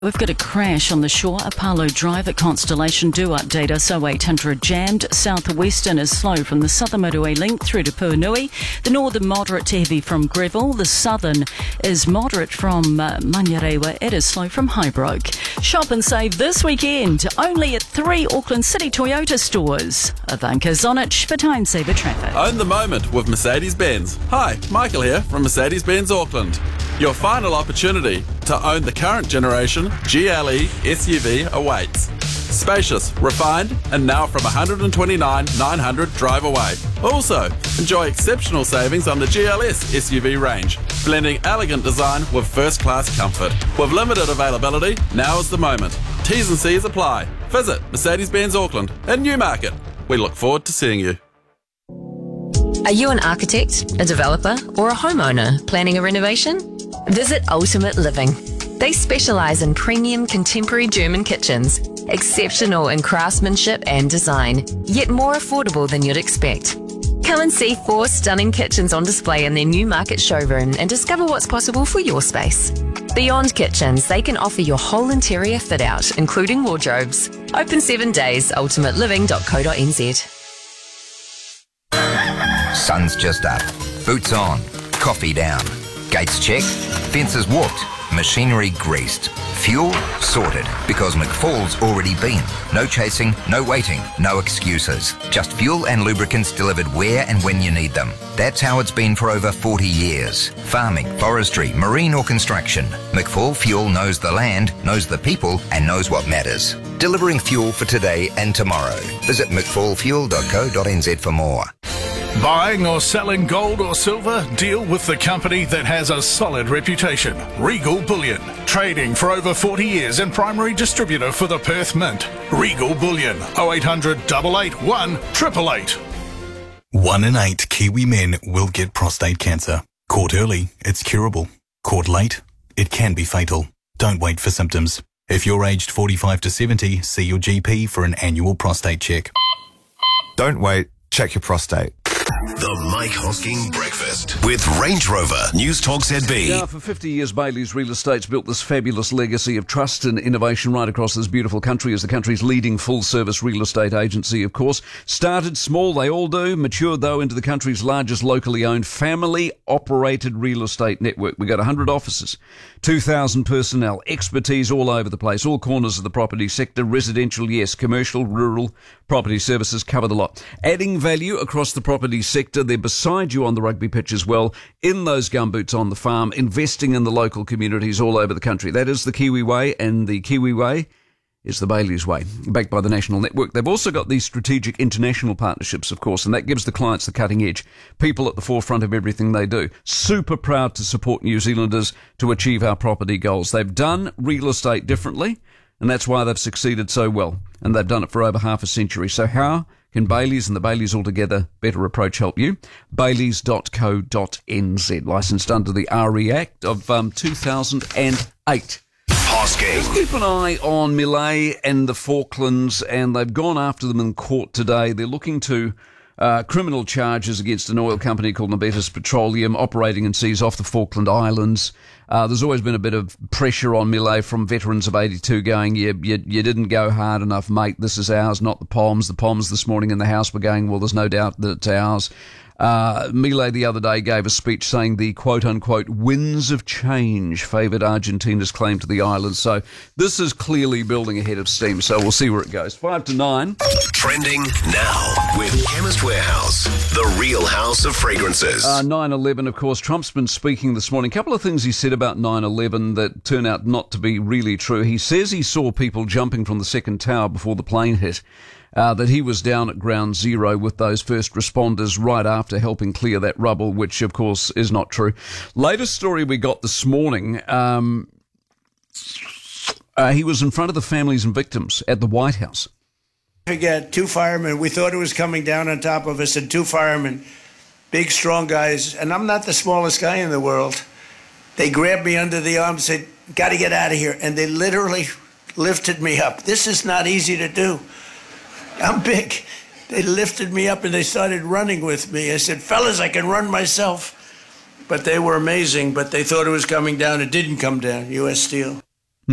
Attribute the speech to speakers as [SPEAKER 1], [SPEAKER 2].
[SPEAKER 1] We've got a crash on the shore, Apollo Drive at Constellation. Do update us. 0800 jammed. Southwestern is slow from the Southern Motorway link through to Puanui. The northern moderate to heavy from Greville. The southern is moderate from Manurewa. It is slow from Highbrook. Shop and save this weekend only at 3 Auckland City Toyota stores. Ivanka Zonich for Time Saver Traffic.
[SPEAKER 2] Own the moment with Mercedes-Benz. Hi, Michael here from Mercedes-Benz Auckland. Your final opportunity to own the current generation GLE SUV awaits. Spacious, refined, and now from $129,900 drive away. Also, enjoy exceptional savings on the GLS SUV range, blending elegant design with first-class comfort. With limited availability, now is the moment. T's and C's apply. Visit Mercedes-Benz Auckland in Newmarket. We look forward to seeing you.
[SPEAKER 3] Are you an architect, a developer, or a homeowner planning a renovation? Visit Ultimate Living. They specialise in premium contemporary German kitchens, exceptional in craftsmanship and design, yet more affordable than you'd expect. Come and see 4 stunning kitchens on display in their Newmarket showroom and discover what's possible for your space. Beyond kitchens, they can offer your whole interior fit out, including wardrobes. Open 7 days, ultimateliving.co.nz.
[SPEAKER 4] Sun's just up, boots on, coffee down, gates checked, fences walked, machinery greased, fuel sorted because McFall's already been. No chasing, no waiting, no excuses. Just fuel and lubricants delivered where and when you need them. That's how it's been for over 40 years. Farming, forestry, marine or construction. McFall Fuel knows the land, knows the people and knows what matters. Delivering fuel for today and tomorrow. Visit mcfallfuel.co.nz for more.
[SPEAKER 5] Buying or selling gold or silver? Deal with the company that has a solid reputation. Regal Bullion. Trading for over 40 years and primary distributor for the Perth Mint. Regal Bullion. 0800 881 888.
[SPEAKER 6] 1 in 8 Kiwi men will get prostate cancer. Caught early, it's curable. Caught late, it can be fatal. Don't wait for symptoms. If you're aged 45 to 70, see your GP for an annual prostate check.
[SPEAKER 7] Don't wait, check your prostate.
[SPEAKER 8] The Mike Hosking Breakfast with Range Rover News Talk ZB.
[SPEAKER 9] Now, for 50 years, Bailey's Real Estate's built this fabulous legacy of trust and innovation right across this beautiful country as the country's leading full-service real estate agency, of course. Started small, they all do. Matured, though, into the country's largest locally owned, family-operated real estate network. We've got 100 offices, 2,000 personnel, expertise all over the place, all corners of the property sector, residential, yes, commercial, rural, property services, cover the lot. Adding value across the property sector. They're beside you on the rugby pitch as well, in those gumboots on the farm, investing in the local communities all over the country. That is the Kiwi way, and the Kiwi way is the Bailey's way, backed by the national network. They've also got these strategic international partnerships, of course, and that gives the clients the cutting edge, people at the forefront of everything they do. Super proud to support New Zealanders to achieve our property goals. They've done real estate differently, and that's why they've succeeded so well, and they've done it for over half a century. So how can Baileys and the Baileys Altogether Better Approach help you? Baileys.co.nz, licensed under the RE Act of 2008.
[SPEAKER 8] Hosking.
[SPEAKER 9] Keep an eye on Millet and the Falklands, and they've gone after them in court today. They're looking to criminal charges against an oil company called Nabetas Petroleum operating in seas off the Falkland Islands. There's always been a bit of pressure on Millet from veterans of 82 going, you didn't go hard enough, mate. This is ours, not the Poms. The Poms this morning in the House were going, well, there's no doubt that it's ours. Millet the other day gave a speech saying the quote-unquote winds of change favoured Argentina's claim to the island. So this is clearly building ahead of steam, so we'll see where it goes. 5 to 9.
[SPEAKER 8] Trending now with Chemist Warehouse, the real house of fragrances.
[SPEAKER 9] 9/11, of course. Trump's been speaking this morning. A couple of things he said about 9/11 that turn out not to be really true. He says he saw people jumping from the second tower before the plane hit. That he was down at ground zero with those first responders right after helping clear that rubble, which, of course, is not true. Latest story we got this morning, he was in front of the families and victims at the White House.
[SPEAKER 10] We got 2 firemen. We thought it was coming down on top of us, and 2 firemen, big, strong guys, and I'm not the smallest guy in the world. They grabbed me under the arm and said, got to get out of here, and they literally lifted me up. This is not easy to do. I'm big. They lifted me up and they started running with me. I said, fellas, I can run myself. But they were amazing, but they thought it was coming down. It didn't come down, U.S. Steel.